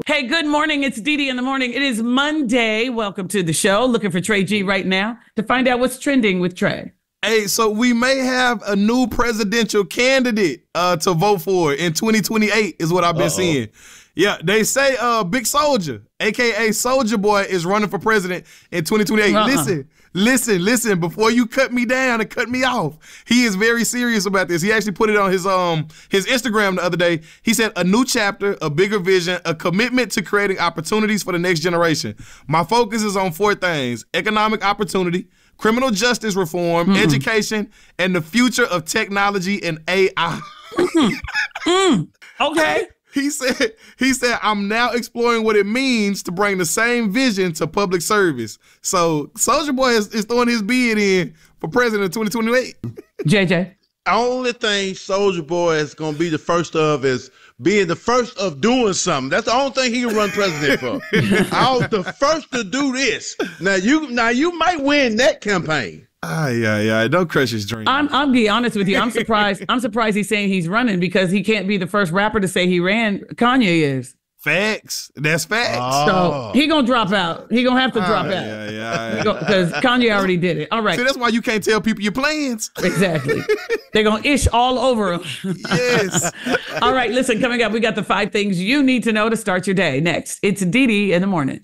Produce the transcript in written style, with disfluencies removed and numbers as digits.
Hey, good morning. It's Dee Dee in the morning. It is Monday. Welcome to the show. Looking for Trey G right now to find out what's trending with Trey. Hey, so we may have a new presidential candidate to vote for in 2028 is what I've been seeing. Yeah, they say Big Soulja, a.k.a. Soulja Boy, is running for president in 2028. Listen, before you cut me down and cut me off, he is very serious about this. He actually put it on his Instagram the other day. He said, a new chapter, a bigger vision, a commitment to creating opportunities for the next generation. My focus is on 4 things: economic opportunity, criminal justice reform, education, and the future of technology and AI. Okay. He said, I'm now exploring what it means to bring the same vision to public service. So Soulja Boy is throwing his bid in for president in 2028. JJ. Only thing Soulja Boy is going to be the first of is being the first of doing something. That's the only thing he can run president for. I was the first to do this. Now you might win that campaign. Yeah. Don't crush his dream. I'm be honest with you. I'm surprised he's saying he's running because he can't be the first rapper to say he ran. Kanye is. Facts. That's facts. So he gonna drop out. He gonna have to drop out. Yeah. Because Kanye already did it. All right. See, that's why you can't tell people your plans. Exactly. They're gonna ish all over him. Yes. All right. Listen, coming up, we got the 5 things you need to know to start your day. Next, it's Dee Dee in the morning.